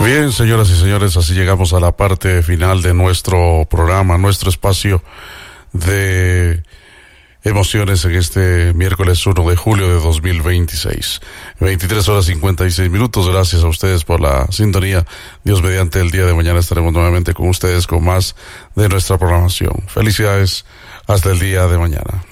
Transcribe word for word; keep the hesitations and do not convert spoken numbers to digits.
Bien, señoras y señores, así llegamos a la parte final de nuestro programa, nuestro espacio de emociones en este miércoles uno de julio de dos mil veintiséis. veintitrés horas cincuenta y seis minutos. Gracias a ustedes por la sintonía. Dios mediante, el día de mañana estaremos nuevamente con ustedes con más de nuestra programación. Felicidades. Hasta el día de mañana.